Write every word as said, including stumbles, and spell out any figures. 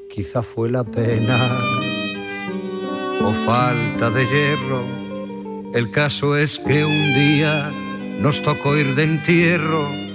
quizá fue la pena o falta de hierro. El caso es que un día nos tocó ir de entierro